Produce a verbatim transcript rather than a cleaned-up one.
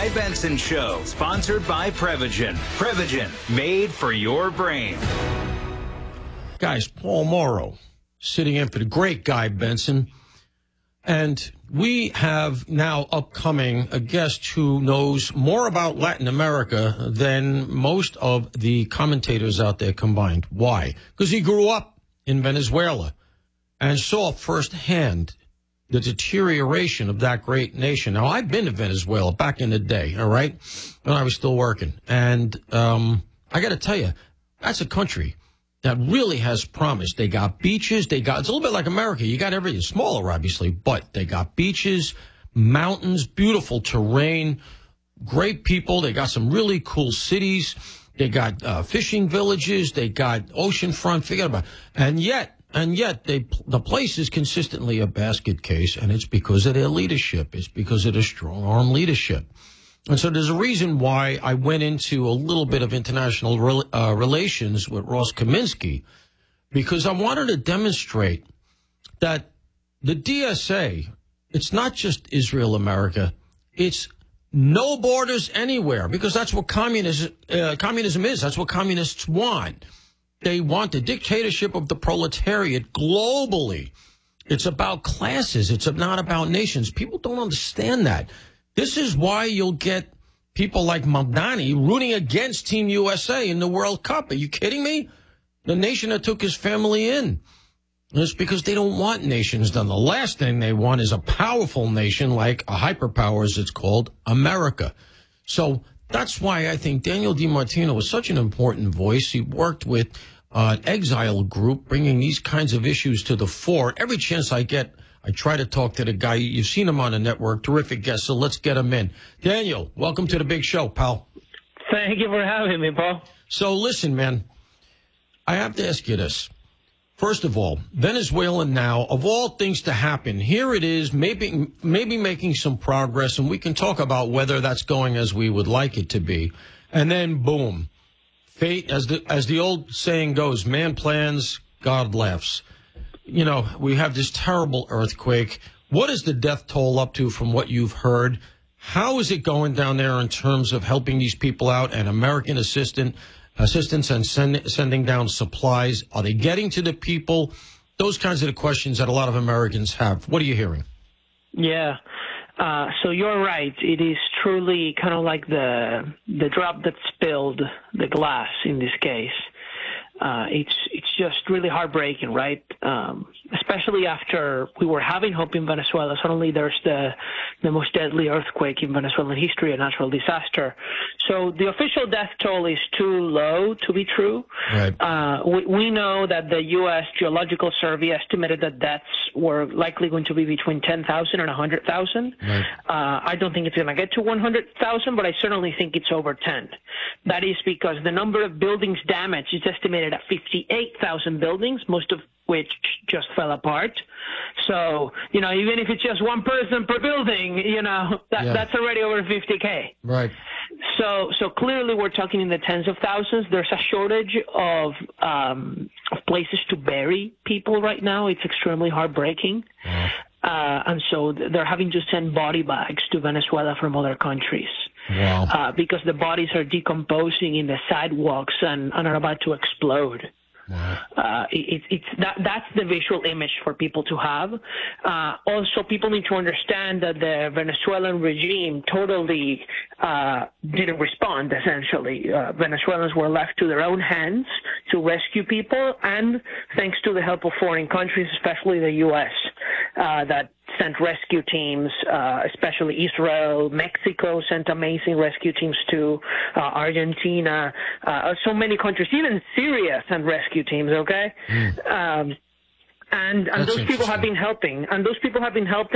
Guy Benson Show, sponsored by Prevagen. Prevagen, made for your brain. Guys, Paul Morrow sitting in for the great Guy Benson. And we have now upcoming a guest who knows more about Latin America than most of the commentators out there combined. Why? Because he grew up in Venezuela and saw firsthand the deterioration of that great nation. Now, I've been to Venezuela back in the day, all right, when I was still working. And um, I got to tell you, that's a country that really has promise. They got beaches. They got, it's a little bit like America. You got everything, smaller, obviously, but they got beaches, mountains, beautiful terrain, great people. They got some really cool cities. They got uh, fishing villages. They got oceanfront. Forget about it. And yet, and yet, they, the place is consistently a basket case, and it's because of their leadership. It's because of their strong-arm leadership. And so there's a reason why I went into a little bit of international re- uh, relations with Ross Kaminsky, because I wanted to demonstrate that the D S A, it's not just Israel, America, it's no borders anywhere, because that's what communism, uh, communism is. That's what communists want. They want the dictatorship of the proletariat globally. It's about classes. It's not about nations. People don't understand that. This is why you'll get people like Mamdani rooting against Team U S A in the World Cup. Are you kidding me? The nation that took his family in. And it's because they don't want nations done. The last thing they want is a powerful nation like a hyperpower, as it's called, America. So that's why I think Daniel DiMartino was such an important voice. He worked with uh, an exile group, bringing these kinds of issues to the fore. Every chance I get, I try to talk to the guy. You've seen him on the network. Terrific guest, so let's get him in. Daniel, welcome to the big show, pal. Thank you for having me, Paul. So listen, man, I have to ask you this. First of all, Venezuela now, of all things to happen, here it is, maybe maybe making some progress, and we can talk about whether that's going as we would like it to be. And then, boom, fate, as the as the old saying goes, man plans, God laughs. You know, we have this terrible earthquake. What is the death toll up to from what you've heard? How is it going down there in terms of helping these people out and American assistant, assistance and send, sending down supplies? Are they getting to the people? Those kinds of the questions that a lot of Americans have. What are you hearing? Yeah. Uh, so you're right. It is truly kind of like the the drop that spilled the glass in this case. Uh, it's it's just really heartbreaking, right? Um, especially after we were having hope in Venezuela. Suddenly there's the the most deadly earthquake in Venezuelan history, a natural disaster. So the official death toll is too low to be true. Right. Uh, we, we know that the U S Geological Survey estimated that deaths were likely going to be between ten thousand and one hundred thousand. Right. Uh, I don't think it's going to get to one hundred thousand, but I certainly think it's over ten. That is because the number of buildings damaged is estimated at fifty-eight thousand buildings, most of which just fell apart. So, you know, even if it's just one person per building, you know, that, yeah. that's already over fifty K. Right. So, so clearly we're talking in the tens of thousands. There's a shortage of, um, of places to bury people right now. It's extremely heartbreaking. Yeah. Uh, and so they're having to send body bags to Venezuela from other countries. Wow. Uh, because the bodies are decomposing in the sidewalks and, and are about to explode. Wow. Uh, it, it's that that's the visual image for people to have. Uh, also, people need to understand that the Venezuelan regime totally uh, didn't respond. Essentially, uh, Venezuelans were left to their own hands to rescue people, and thanks to the help of foreign countries, especially the U S, uh, that sent rescue teams, uh, especially Israel, Mexico sent amazing rescue teams to uh, Argentina, uh, so many countries, even Syria sent rescue teams, okay? Mm. Um, and and those people have been helping, and those people have been helping